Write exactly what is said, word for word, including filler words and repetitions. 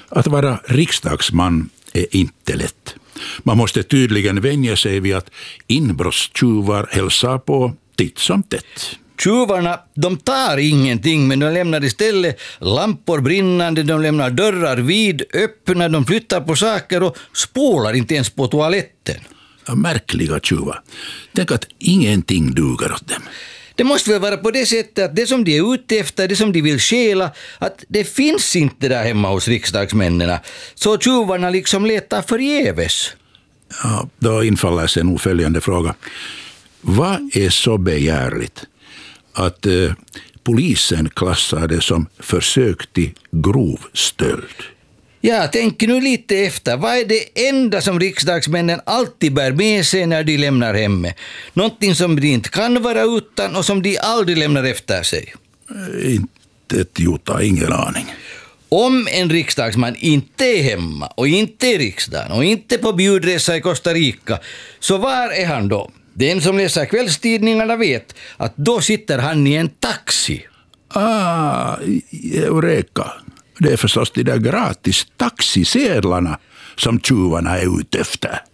Att vara riksdagsman är inte lätt. Man måste tydligen vänja sig vid att inbrottstjuvar hälsar på titt som tätt. Tjuvarna, de tar ingenting, men de lämnar istället lampor brinnande, de lämnar dörrar vid öppna, de flyttar på saker och spolar inte ens på toaletten. Märkliga tjuvar. Tänk att ingenting duger åt dem. Det måste väl vara på det sättet att det som de är ute efter, det som de vill stjäla, att det finns inte där hemma hos riksdagsmännen. Så tjuvarna liksom letar förgäves. Ja, då infaller sig nog följande fråga. Vad är så begärligt att eh, polisen klassar det som försök till grov stöld? Ja, tänk nu lite efter. Vad är det enda som riksdagsmännen alltid bär med sig när de lämnar hemmet? Någonting som de inte kan vara utan och som de aldrig lämnar efter sig. Inte ett jota, ingen aning. Om en riksdagsman inte är hemma och inte i riksdagen och inte på bjudresa i Costa Rica, så var är han då? Den som läser kvällstidningarna vet att då sitter han i en taxi. Ah, eureka. Det är förstås de där gratis taxisedlarna som tjuvarna är ute efter.